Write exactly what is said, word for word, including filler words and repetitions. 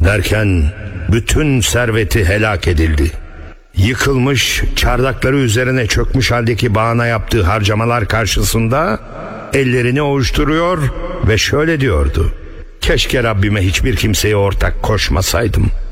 Derken bütün serveti helak edildi. Yıkılmış, çardakları üzerine çökmüş haldeki bağına yaptığı harcamalar karşısında ellerini ovuşturuyor ve şöyle diyordu: keşke Rabbime hiçbir kimseye ortak koşmasaydım.